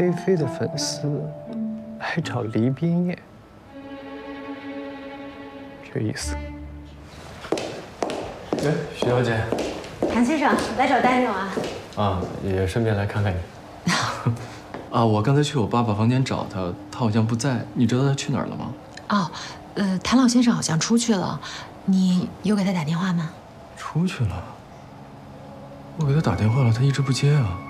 菲菲的粉丝来找黎冰夜，这意思。哎，徐小姐， 谭先生来找丹尼尔啊？ 啊，也顺便来看看你。 啊，我刚才去我爸爸房间找他，他好像不在。你知道他去哪儿了吗？ 哦，谭老先生好像出去了，你有给他打电话吗？ 出去了。我给他打电话了，他一直不接啊。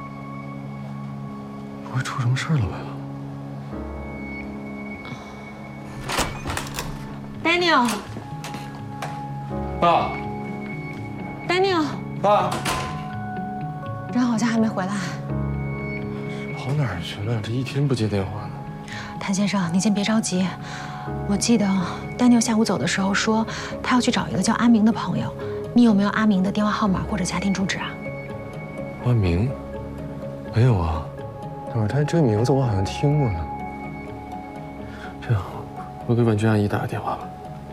不会出什么事儿了吧 ？Daniel， 爸 Daniel， 爸， 人好像还没回来。 跑哪儿去了？这一天不接电话呢。 谭先生，你先别着急。我记得Daniel下午走的时候说，他要去找一个叫阿明的朋友。你有没有阿明的电话号码或者家庭住址啊？ 阿明？没有啊。他这名字我好像听过呢。这样，我给婉君阿姨打个电话吧。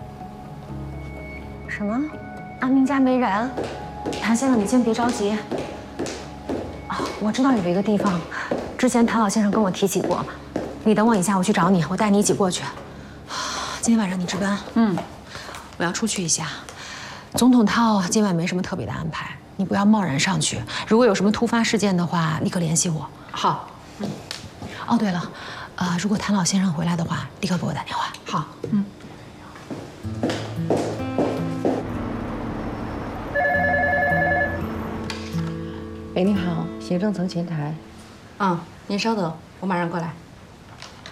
什么？阿明家没人？谭先生，你先别着急。啊，我知道有一个地方，之前谭老先生跟我提起过。你等我一下，我去找你，我带你一起过去。今天晚上你值班。我要出去一下。总统套今晚没什么特别的安排，你不要贸然上去。如果有什么突发事件的话，立刻联系我。 好。 哦，对了，如果谭老先生回来的话，立刻给我打电话。 好。 喂，你好，行政层前台。 您稍等，我马上过来。